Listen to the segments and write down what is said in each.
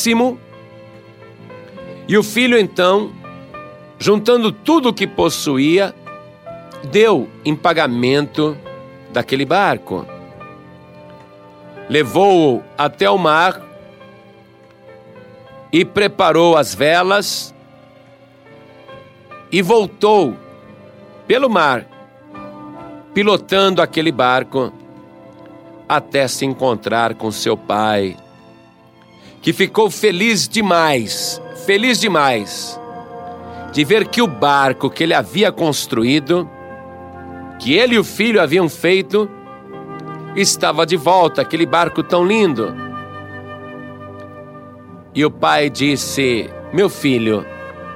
máximo. E o filho então, juntando tudo o que possuía, deu em pagamento daquele barco. Levou-o até o mar e preparou as velas e voltou pelo mar, pilotando aquele barco até se encontrar com seu pai, que ficou feliz demais de ver que o barco que ele havia construído, que ele e o filho haviam feito, estava de volta, aquele barco tão lindo. E o pai disse: meu filho,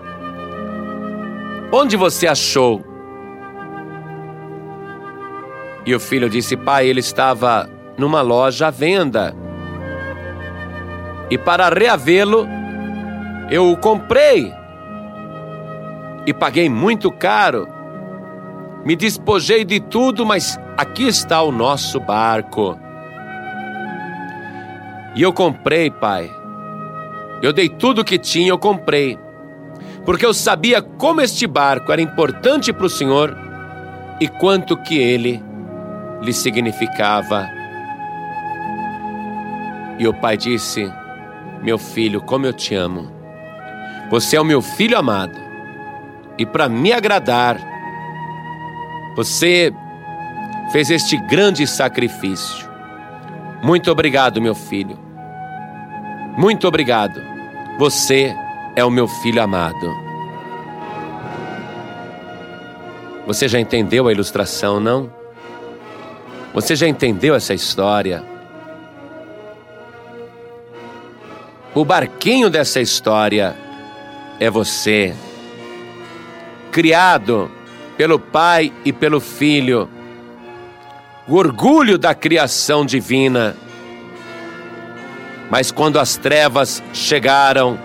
onde você achou? E o filho disse: pai, ele estava numa loja à venda. E para reavê-lo, eu o comprei. E paguei muito caro. Me despojei de tudo, mas aqui está o nosso barco. E eu comprei, pai. Eu dei tudo que tinha, eu comprei. Porque eu sabia como este barco era importante para o Senhor e quanto que ele lhe significava. E o pai disse: meu filho, como eu te amo. Você é o meu filho amado. E para me agradar, você fez este grande sacrifício. Muito obrigado, meu filho. Muito obrigado. Você é o meu filho amado. Você já entendeu a ilustração, não? Você já entendeu essa história? O barquinho dessa história é você, criado pelo Pai e pelo Filho, o orgulho da criação divina. Mas quando as trevas chegaram,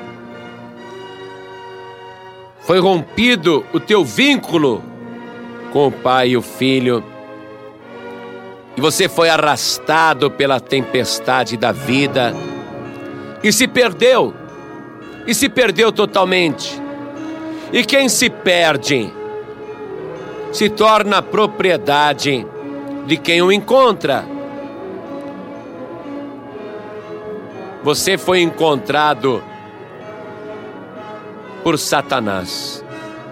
foi rompido o teu vínculo com o Pai e o Filho, e você foi arrastado pela tempestade da vida, e se perdeu totalmente. E quem se perde se torna propriedade de quem o encontra. Você foi encontrado por Satanás,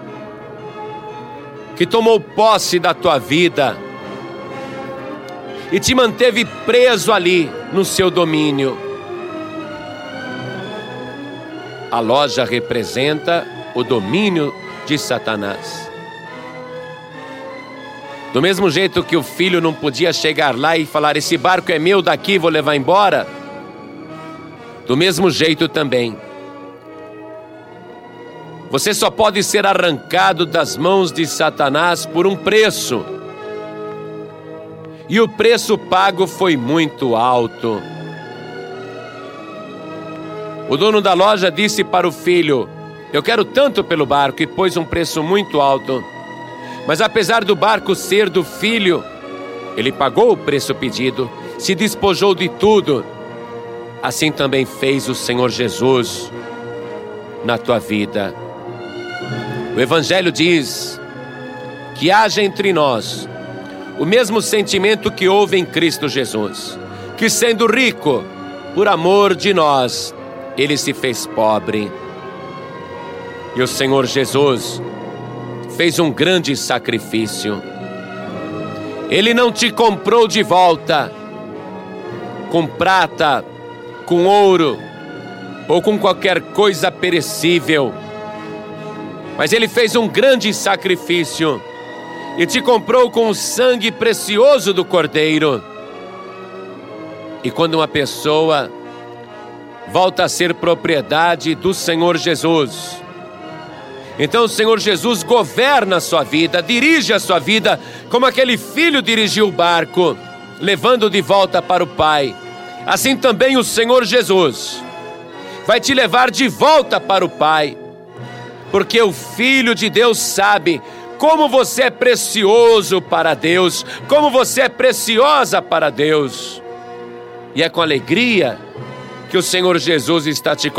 que tomou posse da tua vida e te manteve preso ali no seu domínio. A loja representa o domínio de Satanás. Do mesmo jeito que o filho não podia chegar lá e falar: esse barco é meu, daqui vou levar embora. Do mesmo jeito também, você só pode ser arrancado das mãos de Satanás por um preço. E o preço pago foi muito alto. O dono da loja disse para o filho: eu quero tanto pelo barco, e pôs um preço muito alto. Mas apesar do barco ser do filho, ele pagou o preço pedido, se despojou de tudo. Assim também fez o Senhor Jesus na tua vida. O Evangelho diz que haja entre nós o mesmo sentimento que houve em Cristo Jesus, que sendo rico, por amor de nós, ele se fez pobre. E o Senhor Jesus fez um grande sacrifício. Ele não te comprou de volta com prata, com ouro ou com qualquer coisa perecível, mas ele fez um grande sacrifício e te comprou com o sangue precioso do Cordeiro. E quando uma pessoa volta a ser propriedade do Senhor Jesus, então o Senhor Jesus governa a sua vida, dirige a sua vida, como aquele filho dirigiu o barco, levando de volta para o Pai. Assim também o Senhor Jesus vai te levar de volta para o Pai, porque o Filho de Deus sabe como você é precioso para Deus, como você é preciosa para Deus. E é com alegria que o Senhor Jesus está te